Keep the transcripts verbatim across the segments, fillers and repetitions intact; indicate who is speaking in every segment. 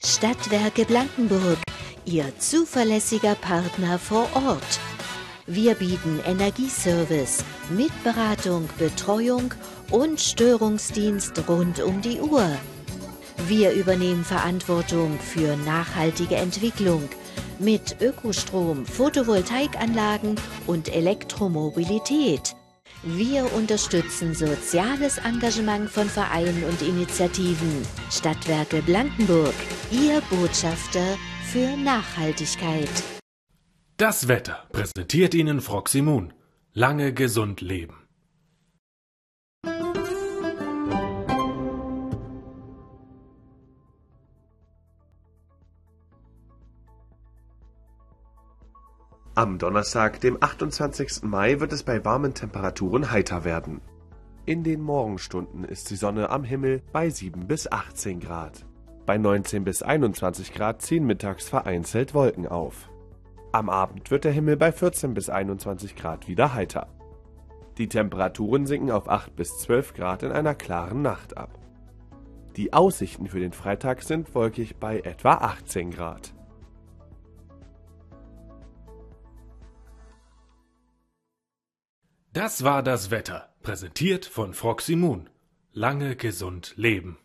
Speaker 1: Stadtwerke Blankenburg, Ihr zuverlässiger Partner vor Ort. Wir bieten Energieservice mit Beratung, Betreuung und Störungsdienst rund um die Uhr. Wir übernehmen Verantwortung für nachhaltige Entwicklung mit Ökostrom, Photovoltaikanlagen und Elektromobilität. Wir unterstützen soziales Engagement von Vereinen und Initiativen. Stadtwerke Blankenburg, Ihr Botschafter für Nachhaltigkeit.
Speaker 2: Das Wetter präsentiert Ihnen Froximun. Lange gesund leben.
Speaker 3: Am Donnerstag, dem achtundzwanzigsten Mai, wird es bei warmen Temperaturen heiter werden. In den Morgenstunden ist die Sonne am Himmel bei sieben bis achtzehn Grad. Bei neunzehn bis einundzwanzig Grad ziehen mittags vereinzelt Wolken auf. Am Abend wird der Himmel bei vierzehn bis einundzwanzig Grad wieder heiter. Die Temperaturen sinken auf acht bis zwölf Grad in einer klaren Nacht ab. Die Aussichten für den Freitag sind wolkig bei etwa achtzehn Grad.
Speaker 2: Das war das Wetter, präsentiert von Froximun. Lange gesund leben.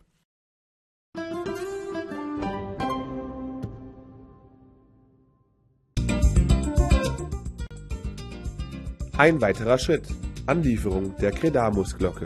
Speaker 3: Ein weiterer Schritt: Anlieferung der Credamus-Glocke.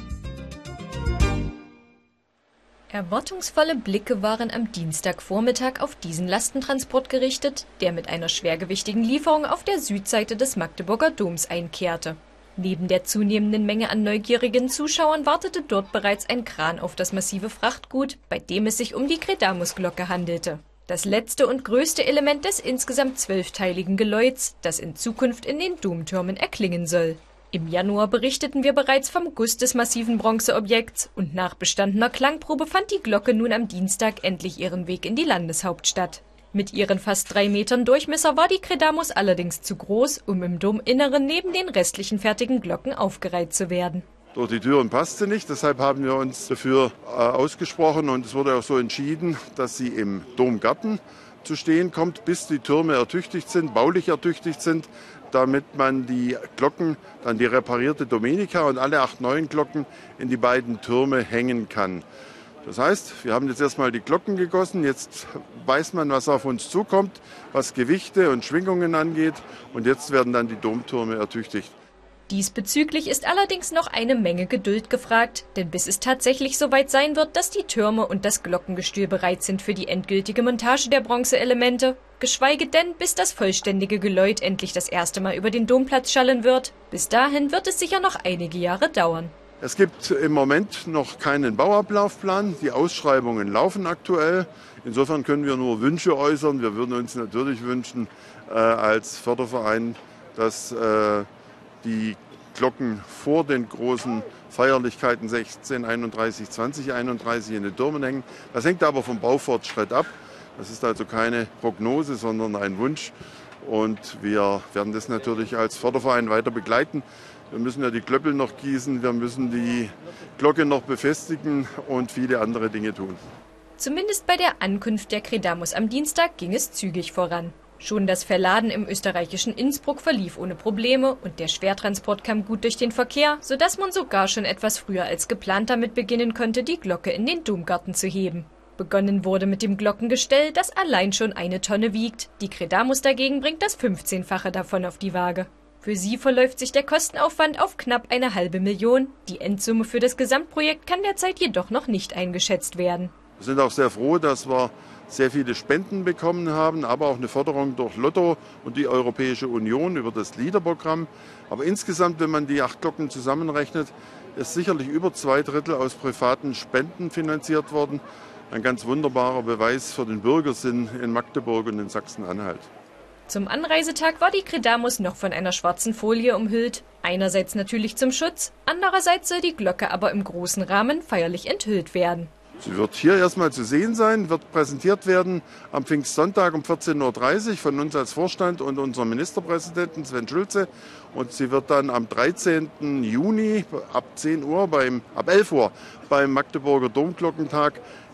Speaker 4: Erwartungsvolle Blicke waren am Dienstagvormittag auf diesen Lastentransport gerichtet, der mit einer schwergewichtigen Lieferung auf der Südseite des Magdeburger Doms einkehrte. Neben der zunehmenden Menge an neugierigen Zuschauern wartete dort bereits ein Kran auf das massive Frachtgut, bei dem es sich um die Credamus-Glocke handelte. Das letzte und größte Element des insgesamt zwölfteiligen Geläuts, das in Zukunft in den Domtürmen erklingen soll. Im Januar berichteten wir bereits vom Guss des massiven Bronzeobjekts und nach bestandener Klangprobe fand die Glocke nun am Dienstag endlich ihren Weg in die Landeshauptstadt. Mit ihren fast drei Metern Durchmesser war die Credamus allerdings zu groß, um im Dominneren neben den restlichen fertigen Glocken aufgereiht zu werden.
Speaker 5: Durch die Türen passte nicht, deshalb haben wir uns dafür äh, ausgesprochen und es wurde auch so entschieden, dass sie im Domgarten zu stehen kommt, bis die Türme ertüchtigt sind, baulich ertüchtigt sind, damit man die Glocken, dann die reparierte Domenica und alle acht neuen Glocken in die beiden Türme hängen kann. Das heißt, wir haben jetzt erstmal die Glocken gegossen, jetzt weiß man, was auf uns zukommt, was Gewichte und Schwingungen angeht und jetzt werden dann die Domtürme ertüchtigt.
Speaker 4: Diesbezüglich ist allerdings noch eine Menge Geduld gefragt, denn bis es tatsächlich soweit sein wird, dass die Türme und das Glockengestühl bereit sind für die endgültige Montage der Bronzeelemente, geschweige denn, bis das vollständige Geläut endlich das erste Mal über den Domplatz schallen wird, bis dahin wird es sicher noch einige Jahre dauern.
Speaker 5: Es gibt im Moment noch keinen Bauablaufplan, die Ausschreibungen laufen aktuell. Insofern können wir nur Wünsche äußern. Wir würden uns natürlich wünschen, äh, als Förderverein, dass äh, die Glocken vor den großen Feierlichkeiten sechzehn, einunddreißig, zwanzig einunddreißig in den Türmen hängen. Das hängt aber vom Baufortschritt ab. Das ist also keine Prognose, sondern ein Wunsch. Und wir werden das natürlich als Förderverein weiter begleiten. Wir müssen ja die Klöppel noch gießen, wir müssen die Glocke noch befestigen und viele andere Dinge tun.
Speaker 4: Zumindest bei der Ankunft der Credamus am Dienstag ging es zügig voran. Schon das Verladen im österreichischen Innsbruck verlief ohne Probleme und der Schwertransport kam gut durch den Verkehr, sodass man sogar schon etwas früher als geplant damit beginnen konnte, die Glocke in den Domgarten zu heben. Begonnen wurde mit dem Glockengestell, das allein schon eine Tonne wiegt. Die Credamus dagegen bringt das fünfzehnfache davon auf die Waage. Für sie verläuft sich der Kostenaufwand auf knapp eine halbe Million. Die Endsumme für das Gesamtprojekt kann derzeit jedoch noch nicht eingeschätzt werden.
Speaker 5: Wir sind auch sehr froh, dass wir sehr viele Spenden bekommen haben, aber auch eine Förderung durch Lotto und die Europäische Union über das LEADER-Programm. Aber insgesamt, wenn man die acht Glocken zusammenrechnet, ist sicherlich über zwei Drittel aus privaten Spenden finanziert worden. Ein ganz wunderbarer Beweis für den Bürgersinn in Magdeburg und in Sachsen-Anhalt.
Speaker 4: Zum Anreisetag war die Credamus noch von einer schwarzen Folie umhüllt. Einerseits natürlich zum Schutz, andererseits soll die Glocke aber im großen Rahmen feierlich enthüllt werden.
Speaker 5: Sie wird hier erstmal zu sehen sein, wird präsentiert werden am Pfingstsonntag um vierzehn Uhr dreißig von uns als Vorstand und unserem Ministerpräsidenten Sven Schulze. Und sie wird dann am dreizehnten Juni ab zehn Uhr, beim, ab elf Uhr beim Magdeburger Domglockentag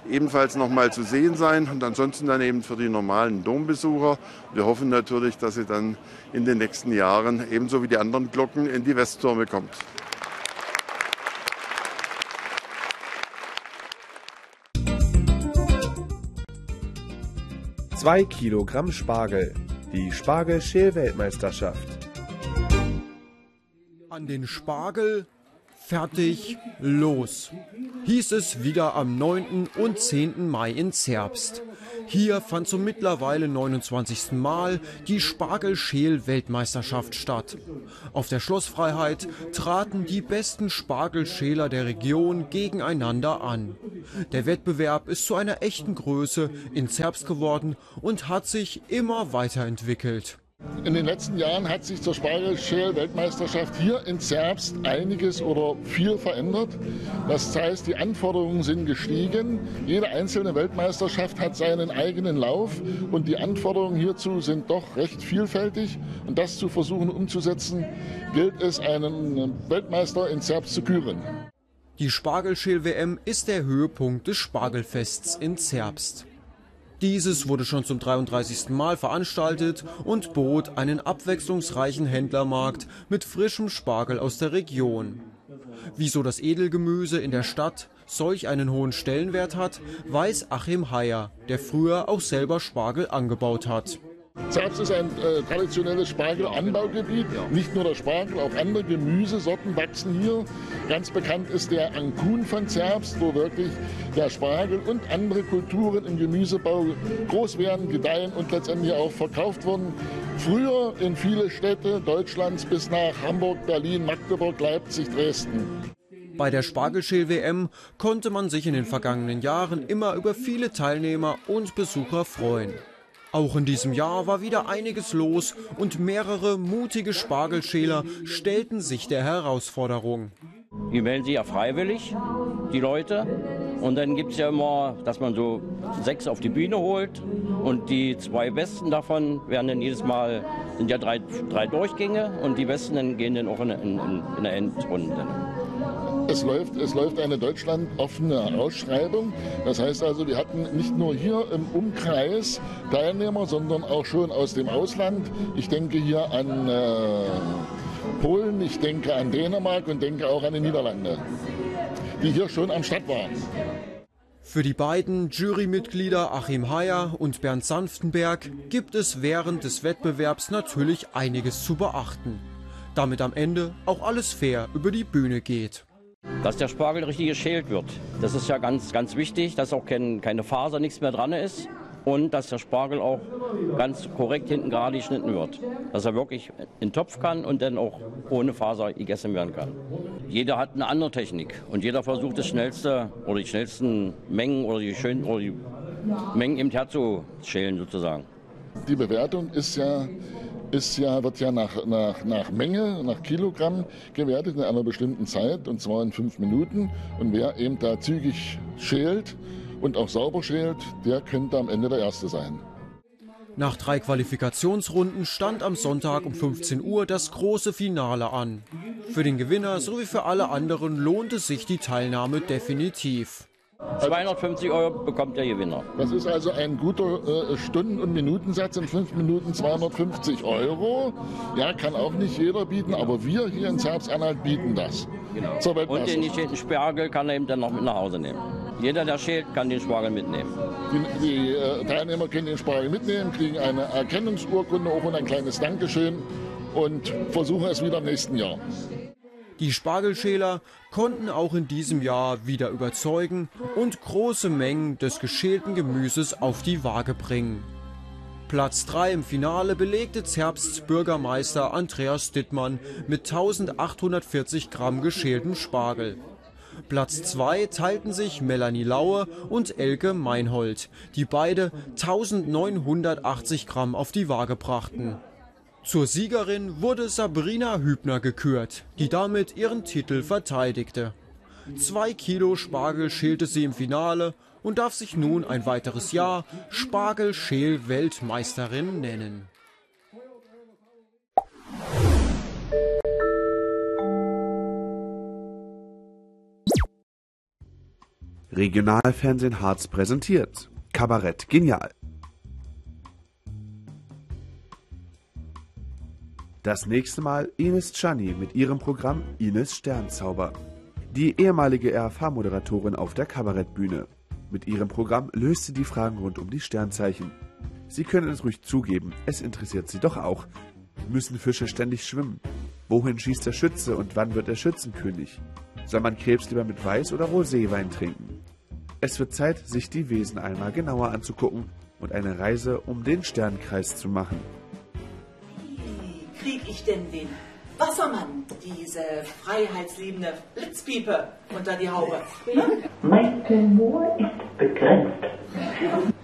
Speaker 5: ebenfalls noch mal zu sehen sein und ansonsten dann eben für die normalen Dombesucher. Wir hoffen natürlich, dass sie dann in den nächsten Jahren ebenso wie die anderen Glocken in die Westtürme kommt.
Speaker 3: Zwei Kilogramm Spargel. Die Spargel-Schäl-Weltmeisterschaft.
Speaker 6: An den Spargel, fertig, los, hieß es wieder am neunten und zehnten Mai in Zerbst. Hier fand zum mittlerweile neunundzwanzigsten Mal die Spargel-Schäl-Weltmeisterschaft statt. Auf der Schlossfreiheit traten die besten Spargelschäler der Region gegeneinander an. Der Wettbewerb ist zu einer echten Größe in Zerbst geworden und hat sich immer weiterentwickelt.
Speaker 7: In den letzten Jahren hat sich zur Spargel-Schäl-Weltmeisterschaft hier in Zerbst einiges oder viel verändert. Das heißt, die Anforderungen sind gestiegen. Jede einzelne Weltmeisterschaft hat seinen eigenen Lauf und die Anforderungen hierzu sind doch recht vielfältig. Und das zu versuchen umzusetzen, gilt es, einen Weltmeister in Zerbst zu küren.
Speaker 6: Die Spargelschäl-W M ist der Höhepunkt des Spargelfests in Zerbst. Dieses wurde schon zum dreiunddreißigsten Mal veranstaltet und bot einen abwechslungsreichen Händlermarkt mit frischem Spargel aus der Region. Wieso das Edelgemüse in der Stadt solch einen hohen Stellenwert hat, weiß Achim Heyer, der früher auch selber Spargel angebaut hat.
Speaker 7: Zerbst ist ein äh, traditionelles Spargelanbaugebiet. Nicht nur der Spargel, auch andere Gemüsesorten wachsen hier. Ganz bekannt ist der Ankun von Zerbst, wo wirklich der Spargel und andere Kulturen im Gemüsebau groß werden, gedeihen und letztendlich auch verkauft wurden. Früher in viele Städte Deutschlands bis nach Hamburg, Berlin, Magdeburg, Leipzig, Dresden.
Speaker 6: Bei der Spargelschäl-W M konnte man sich in den vergangenen Jahren immer über viele Teilnehmer und Besucher freuen. Auch in diesem Jahr war wieder einiges los und mehrere mutige Spargelschäler stellten sich der Herausforderung.
Speaker 8: Die melden sich ja freiwillig, die Leute. Und dann gibt es ja immer, dass man so sechs auf die Bühne holt. Und die zwei Besten davon werden dann jedes Mal, sind ja drei, drei Durchgänge. Und die Besten dann gehen dann auch in, in, in der Endrunde.
Speaker 7: Es läuft, es läuft eine deutschlandoffene Ausschreibung. Das heißt also, wir hatten nicht nur hier im Umkreis Teilnehmer, sondern auch schon aus dem Ausland. Ich denke hier an äh, Polen, ich denke an Dänemark und denke auch an die Niederlande, die hier schon am Start waren.
Speaker 6: Für die beiden Jurymitglieder Achim Heyer und Bernd Sanftenberg gibt es während des Wettbewerbs natürlich einiges zu beachten, damit am Ende auch alles fair über die Bühne geht.
Speaker 8: Dass der Spargel richtig geschält wird, das ist ja ganz, ganz wichtig, dass auch kein, keine Faser, nichts mehr dran ist und dass der Spargel auch ganz korrekt hinten gerade geschnitten wird. Dass er wirklich in den Topf kann und dann auch ohne Faser gegessen werden kann. Jeder hat eine andere Technik und jeder versucht das schnellste oder die schnellsten Mengen oder die schönen oder die Mengen eben herzuschälen sozusagen.
Speaker 7: Die Bewertung ist ja Ist ja, wird ja nach, nach, nach Menge, nach Kilogramm gewertet in einer bestimmten Zeit, und zwar in fünf Minuten. Und wer eben da zügig schält und auch sauber schält, der könnte am Ende der Erste sein.
Speaker 6: Nach drei Qualifikationsrunden stand am Sonntag um fünfzehn Uhr das große Finale an. Für den Gewinner sowie für alle anderen lohnte sich die Teilnahme definitiv.
Speaker 8: zweihundertfünfzig Euro bekommt der Gewinner.
Speaker 7: Das ist also ein guter äh, Stunden- und Minutensatz. In fünf Minuten zweihundertfünfzig Euro. Ja, kann auch nicht jeder bieten, aber wir hier in Zerbst-Anhalt bieten das.
Speaker 8: Genau. Zur und den geschälten Spargel kann er eben dann noch mit nach Hause nehmen. Jeder, der schält, kann den Spargel mitnehmen.
Speaker 7: Die, die äh, Teilnehmer können den Spargel mitnehmen, kriegen eine Erkennungsurkunde auch und ein kleines Dankeschön und versuchen es wieder im nächsten Jahr.
Speaker 6: Die Spargelschäler konnten auch in diesem Jahr wieder überzeugen und große Mengen des geschälten Gemüses auf die Waage bringen. Platz drei im Finale belegte Zerbsts Bürgermeister Andreas Dittmann mit eintausendachthundertvierzig Gramm geschältem Spargel. Platz zwei teilten sich Melanie Laue und Elke Meinhold, die beide eintausendneunhundertachtzig Gramm auf die Waage brachten. Zur Siegerin wurde Sabrina Hübner gekürt, die damit ihren Titel verteidigte. Zwei Kilo Spargel schälte sie im Finale und darf sich nun ein weiteres Jahr Spargelschäl-Weltmeisterin nennen.
Speaker 3: Regionalfernsehen Harz präsentiert Kabarett Genial. Das nächste Mal Ines Czani mit ihrem Programm Ines Sternzauber. Die ehemalige R F H-Moderatorin auf der Kabarettbühne. Mit ihrem Programm löst sie die Fragen rund um die Sternzeichen. Sie können es ruhig zugeben, es interessiert sie doch auch. Müssen Fische ständig schwimmen? Wohin schießt der Schütze und wann wird er Schützenkönig? Soll man Krebs lieber mit Weiß- oder Roséwein trinken? Es wird Zeit, sich die Wesen einmal genauer anzugucken und eine Reise um den Sternkreis zu machen.
Speaker 9: Wie krieg ich denn den Wassermann, diese freiheitsliebende Blitzpiepe, unter die Haube?
Speaker 10: Mein Humor ist begrenzt.